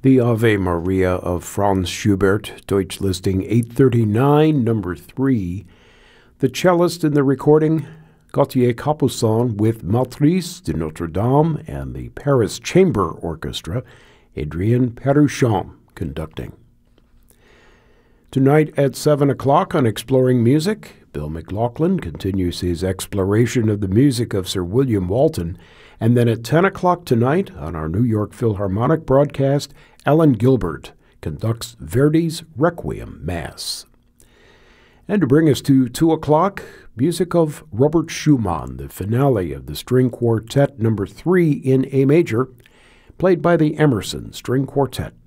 The Ave Maria of Franz Schubert, Deutsch listing 839, number 3. The cellist in the recording, Gauthier Capuçon, with Matrice de Notre Dame and the Paris Chamber Orchestra, Adrien Peruchon conducting. Tonight at 7 o'clock on Exploring Music, Bill McLaughlin continues his exploration of the music of Sir William Walton. And then at 10 o'clock tonight on our New York Philharmonic broadcast, Alan Gilbert conducts Verdi's Requiem Mass. And to bring us to 2 o'clock, music of Robert Schumann, the finale of the String Quartet number 3 in A major, played by the Emerson String Quartet.